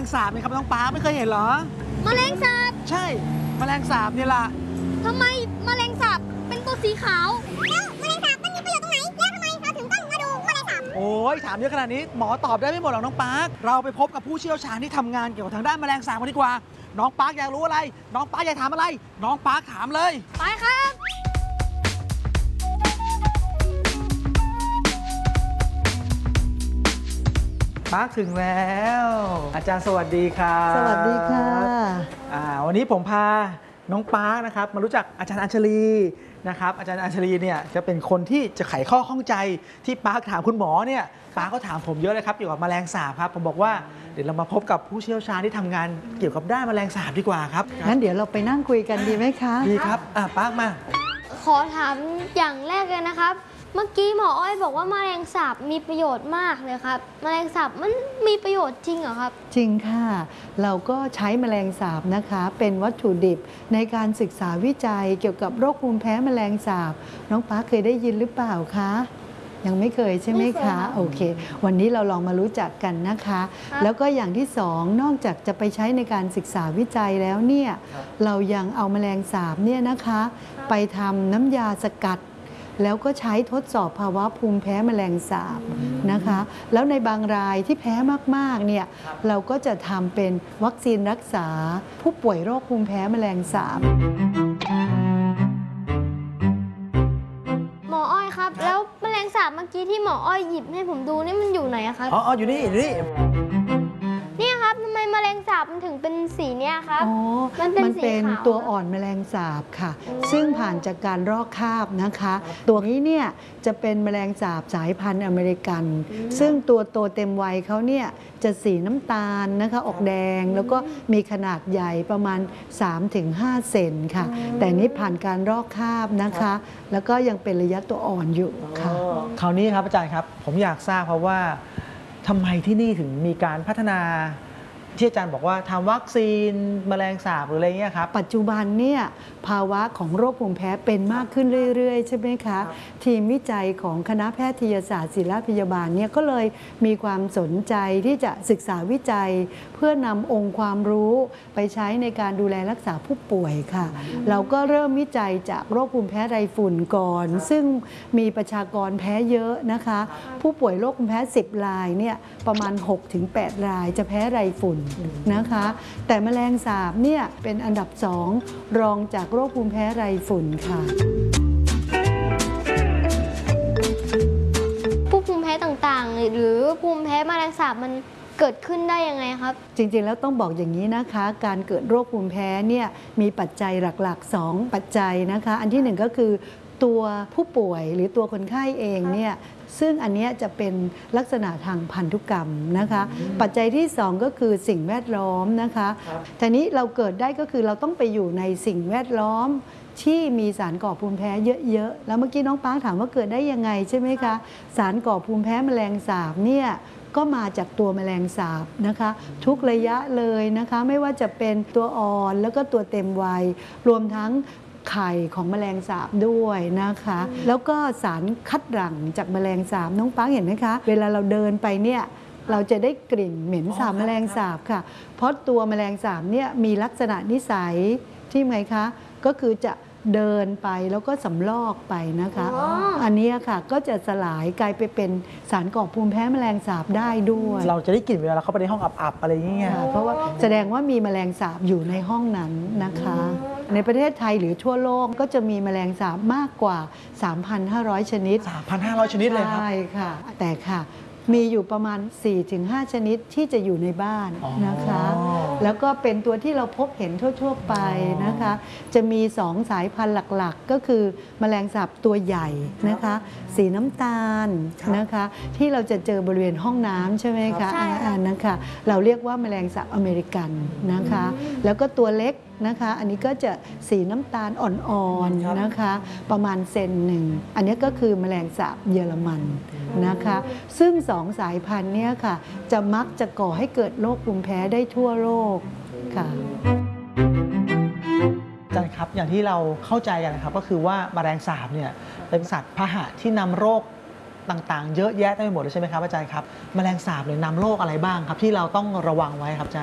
สาบไหมครับน้องปาร์คไม่เคยเห็นเหรอแมลงสาบใช่แมลงสาบนี่แหละทำไมแมลงสาบเป็นตัวสีขาวแล้วแมลงสาบมันมีประโยชน์ตรงไหนแล้วทำไมเราถึงต้องมาดูแมลงสาบโอ้ยถามเยอะขนาดนี้หมอตอบได้ไม่หมดหรอกน้องปาร์คเราไปพบกับผู้เชี่ยวชาญที่ทำงานเกี่ยวกับทางด้านแมลงสาบกันดีกว่าน้องปาร์คอยากรู้อะไรน้องปาร์คอยากถามอะไรน้องปาร์คถามเลยไปครับปาร์คถึงแล้วอาจารย์สวัสดีครับสวัสดีค่ะวันนี้ผมพาน้องปาร์คนะครับมารู้จักอาจารย์อัญชลีนะครับอาจารย์อัญชลีเนี่ยจะเป็นคนที่จะไขข้อข้องใจที่ปาร์คถามคุณหมอเนี่ยปาร์คก็ถามผมเยอะเลยครับเกี่ยวกับแมลงสาบครับผมบอกว่าเดี๋ยวเรามาพบกับผู้เชี่ยวชาญที่ทำงานเกี่ยวกับด้านแมลงสาบดีกว่าครับงั้นเดี๋ยวเราไปนั่งคุยกันดีไหมคะดีครับปาร์คมาขอถามอย่างแรกเลยนะครับเมื่อกี้หมออ้อยบอกว่าแมลงสาบมีประโยชน์มากเลยครับแมลงสาบมันมีประโยชน์จริงเหรอครับจริงค่ะเราก็ใช้แมลงสาบนะคะเป็นวัตถุดิบในการศึกษาวิจัยเกี่ยวกับโรคภูมิแพ้แมลงสาบน้องป๊าเคยได้ยินหรือเปล่าคะยังไม่เคยใช่ไหมคะโอเควันนี้เราลองมารู้จักกันนะคะแล้วก็อย่างที่สองนอกจากจะไปใช้ในการศึกษาวิจัยแล้วเนี่ยเรายังเอาแมลงสาบเนี่ยนะคะไปทำน้ำยาสกัดแล้วก็ใช้ทดสอบภาวะภูมิแพ้แมลงสาบนะคะแล้วในบางรายที่แพ้มากๆเนี่ยเราก็จะทำเป็นวัคซีนรักษาผู้ป่วยโรคภูมิแพ้แมลงสาบหมออ้อยครับแล้วแมลงสาบเมื่อกี้ที่หมออ้อยหยิบให้ผมดูนี่มันอยู่ไหนครับอยู่นี่นี่ครับทำไมแมลงสาบมันถึงเป็นสีเนี้ยครับมันเป็นตัวอ่อนแมลงสาบค่ะซึ่งผ่านจากการรอกคาบนะคะตัวนี้เนี่ยจะเป็นแมลงสาบสายพันธุ์อเมริกันซึ่งตัวโตเต็มวัยเขาเนี่ยจะสีน้ำตาลนะคะออกแดงแล้วก็มีขนาดใหญ่ประมาณ 3-5 เซนค่ะแต่นี้ผ่านการรอกคาบนะคะแล้วก็ยังเป็นระยะตัวอ่อนอยู่ค่ะคราวนี้ครับอาจารย์ครับผมอยากทราบเพราะว่าทำไมที่นี่ถึงมีการพัฒนาที่อาจารย์บอกว่าทำวัคซีนแมลงสาบหรืออะไรเงี้ยครับปัจจุบันเนี่ยภาวะของโรคภูมิแพ้เป็นมากขึ้นเรื่อยๆใช่ไหมคะทีมวิจัยของคณะแพทยศาสตร์ศิริราชพยาบาลเนี่ยก็เลยมีความสนใจที่จะศึกษาวิจัยเพื่อนำองค์ความรู้ไปใช้ในการดูแลรักษาผู้ป่วยค่ะเราก็เริ่มวิจัยจากโรคภูมิแพ้ไรฝุ่นก่อนซึ่งมีประชากรแพ้เยอะนะคะผู้ป่วยโรคภูมิแพ้10 รายเนี่ยประมาณ 6-8 รายจะแพ้ไรฝุ่นนะคะแต่แมลงสาบเนี่ยเป็นอันดับ2รองจากโรคภูมิแพ้ไรฝุ่นค่ะผู้ภูมิแพ้ต่างๆหรือภูมิแพ้แมลงสาบมันเกิดขึ้นได้ยังไงครับจริงๆแล้วต้องบอกอย่างนี้นะคะการเกิดโรคภูมิแพ้เนี่ยมีปัจจัยหลักๆ2ปัจจัยนะคะอันที่1ก็คือตัวผู้ป่วยหรือตัวคนไข้เองเนี่ยซึ่งอันนี้จะเป็นลักษณะทางพันธุกรรมนะคะปัจจัยที่2ก็คือสิ่งแวดล้อมนะคะทีนี้เราเกิดได้ก็คือเราต้องไปอยู่ในสิ่งแวดล้อมที่มีสารก่อภูมิแพ้เยอะๆแล้วเมื่อกี้น้องปาร์คถามว่าเกิดได้ยังไงใช่ไหมคะสารก่อภูมิแพ้แมลงสาบเนี่ยก็มาจากตัวแมลงสาบนะคะทุกระยะเลยนะคะไม่ว่าจะเป็นตัวอ่อนแล้วก็ตัวเต็มวัยรวมทั้งไข่ของแมลงสาบด้วยนะคะแล้วก็สารคัดหลั่งจากแมลงสาบน้องปาร์คเห็นไหมคะเวลาเราเดินไปเนี่ยเราจะได้กลิ่นเหม็นสาบแมลงสาบค่ะเพราะตัวแมลงสาบเนี่ยมีลักษณะนิสัยที่ไงคะก็คือจะเดินไปแล้วก็สำลอกไปนะคะอันนี้ค่ะก็จะสลายกลายไปเป็นสารก่อภูมิแพ้แมลงสาบได้ด้วยเราจะได้กลิ่นเวลาเราเข้าไปในห้องอับๆอะไรอย่างเงี้ยเพราะว่าแสดงว่ามีแมลงสาบอยู่ในห้องนั้นนะคะในประเทศไทยหรือทั่วโลกก็จะมีแมลงสาบมากกว่า 3,500 ชนิด 3,500 ชนิดเลยครับใช่ค่ะแต่ค่ะมีอยู่ประมาณ 4-5 ชนิดที่จะอยู่ในบ้านนะคะแล้วก็เป็นตัวที่เราพบเห็นทั่วๆไปนะคะจะมี2 สายพันธุ์หลักๆก็คือแมลงสาบตัวใหญ่นะคะสีน้ำตาลนะคะที่เราจะเจอบริเวณห้องน้ำใช่ไหมคะนะคะเราเรียกว่าแมลงสาบอเมริกันนะคะแล้วก็ตัวเล็กนะคะอันนี้ก็จะสีน้ำตาลอ่อนๆนะคะประมาณ1 เซนอันนี้ก็คือแมลงสาบเยอรมันนะคะซึ่ง2 สายพันธุ์นี้ค่ะจะมักจะก่อให้เกิดโรคภูมิแพ้ได้ทั่วโลกค่ะอาจารย์ครับอย่างที่เราเข้าใจกันนะครับก็คือว่าแมลงสาบเนี่ยเป็นสัตว์พาหะที่นำโรคต่างๆเยอะแยะไปหมดเลยใช่ไหมครับอาจารย์ครับแมลงสาบเนี่ยนำโรคอะไรบ้างครับที่เราต้องระวังไว้ครับอาจารย์